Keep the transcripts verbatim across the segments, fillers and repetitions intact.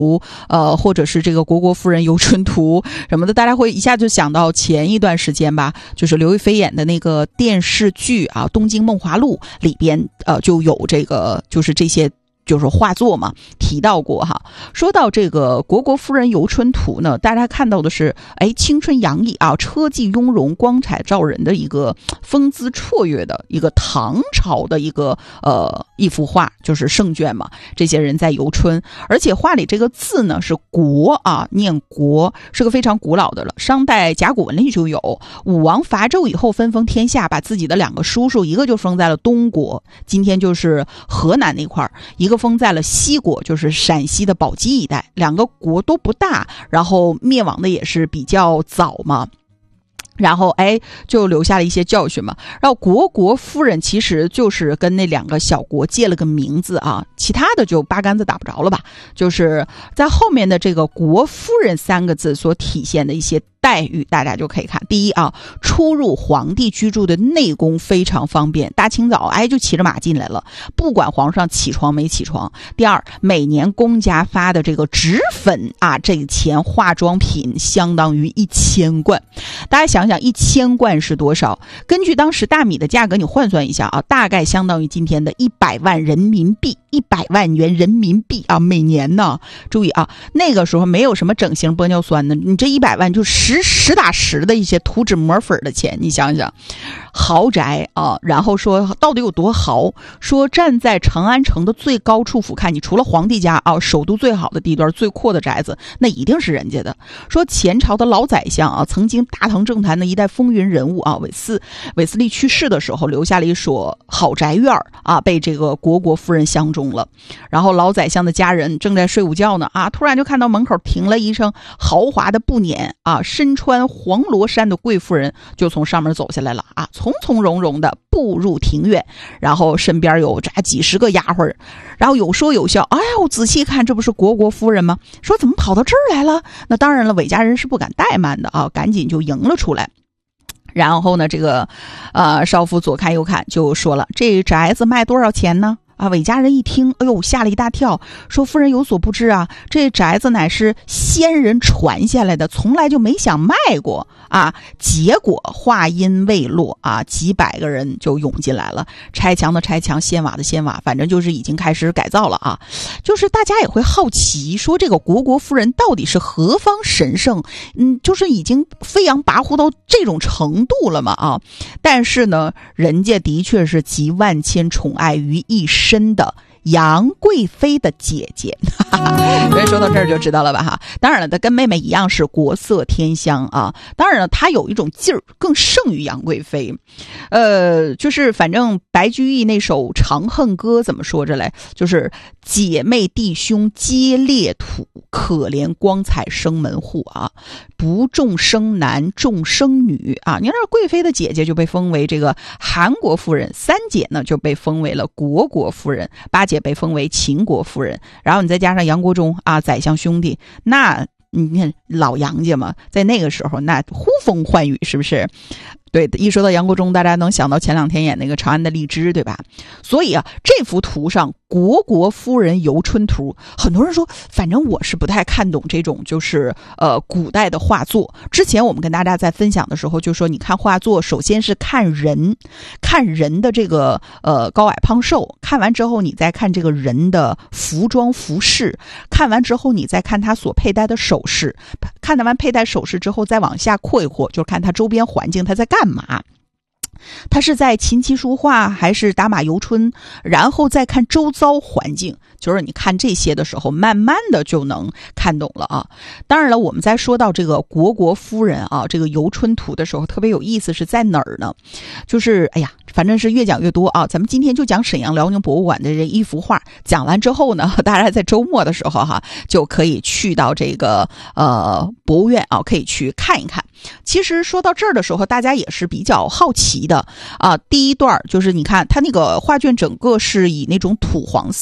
呃，或者是这个国国夫人游春图什么的，大家会一下就想到前一段时间吧，就是刘亦菲演的那个电视剧啊《东京梦华录》里边呃就有这个就是这些就是画作嘛，提到过哈。说到这个国国夫人游春图呢，大家看到的是哎青春洋溢啊，车技雍容，光彩照人的一个风姿绰约的一个唐朝的一个呃一幅画，就是圣卷嘛，这些人在游春，而且画里这个字呢是国啊，念国，是个非常古老的了，商代甲骨文里就有。武王伐纣以后分封天下，把自己的两个叔叔，一个就封在了东国，今天就是河南那块，一个封在了西国，就是陕西的宝鸡一带，两个国都不大，然后灭亡的也是比较早嘛，然后哎就留下了一些教训嘛。然后国国夫人其实就是跟那两个小国借了个名字啊，其他的就八竿子打不着了吧。就是在后面的这个国夫人三个字所体现的一些待遇，大家就可以看。第一啊，出入皇帝居住的内宫非常方便，大清早哎就骑着马进来了，不管皇上起床没起床。第二，每年公家发的这个脂粉啊，这个钱化妆品相当于一千贯。大家想想一千贯是多少？根据当时大米的价格你换算一下啊，大概相当于今天的一百万人民币，一百万元人民币啊，每年呢。注意啊，那个时候没有什么整形玻尿酸的，你这一百万就实实打实的一些涂脂抹粉的钱，你想想，豪宅啊，然后说到底有多豪？说站在长安城的最高处俯瞰，你除了皇帝家啊，首都最好的地段、最阔的宅子，那一定是人家的。说前朝的老宰相啊，曾经大唐政坛的一代风云人物啊，韦斯韦斯利去世的时候，留下了一所好宅院啊，被这个国国夫人相中了。然后老宰相的家人正在睡午觉呢啊，突然就看到门口停了一乘豪华的步辇啊，身穿黄罗衫的贵夫人就从上面走下来了啊，从从容容的步入庭院，然后身边有这几十个丫鬟，然后有说有笑。哎呦，仔细看，这不是国国夫人吗？说怎么跑到这儿来了？那当然了，韦家人是不敢怠慢的啊，赶紧就迎了出来。然后呢，这个呃少妇左看右看，就说了：“这宅子卖多少钱呢？”啊，韦家人一听，哎呦，吓了一大跳，说：“夫人有所不知啊，这宅子乃是先人传下来的，从来就没想卖过啊。”结果话音未落啊，几百个人就涌进来了，拆墙的拆墙，掀瓦的掀瓦，反正就是已经开始改造了啊。就是大家也会好奇，说这个国国夫人到底是何方神圣？嗯，就是已经飞扬跋扈到这种程度了嘛啊？但是呢，人家的确是集万千宠爱于一身真的杨贵妃的姐姐，所以说到这儿就知道了吧哈。当然了，她跟妹妹一样是国色天香啊。当然了，她有一种劲儿更胜于杨贵妃。呃，就是反正白居易那首《长恨歌》怎么说着来，就是姐妹弟兄皆列土，可怜光彩生门户啊，不重生男重生女啊。你看贵妃的姐姐就被封为这个韩国夫人，三姐呢就被封为了国国夫人，八姐被封为秦国夫人，然后你再加上杨国忠啊，宰相兄弟，那你看老杨家嘛，在那个时候那呼风唤雨，是不是？对，一说到杨国忠，大家能想到前两天演那个《长安的荔枝》，对吧？所以啊，这幅图上国国夫人游春图，很多人说，反正我是不太看懂这种就是呃古代的画作。之前我们跟大家在分享的时候就说，你看画作，首先是看人，看人的这个呃高矮胖瘦，看完之后你再看这个人的服装服饰，看完之后你再看他所佩戴的首饰，看完佩戴首饰之后再往下扩一扩，就看他周边环境他在干嘛。他是在琴棋书画还是打马游春，然后再看周遭环境，就是你看这些的时候慢慢的就能看懂了啊。当然了，我们在说到这个国国夫人啊这个游春图的时候，特别有意思是在哪儿呢？就是哎呀反正是越讲越多啊，咱们今天就讲沈阳辽宁博物馆的这一幅画，讲完之后呢，大家在周末的时候哈就可以去到这个呃博物院啊，可以去看一看。其实说到这儿的时候，大家也是比较好奇的啊。第一段就是你看它那个画卷整个是以那种土黄色的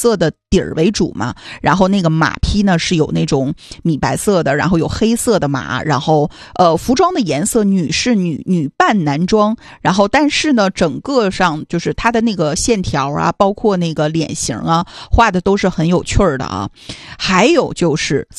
底儿为主嘛，然后那个马匹呢是有那种米白色的，然后有黑色的马，然后呃服装的颜色女士女女扮男装，然后但是呢整个上就是它的那个线条啊，包括那个脸型啊，画的都是很有趣儿的啊。还有就是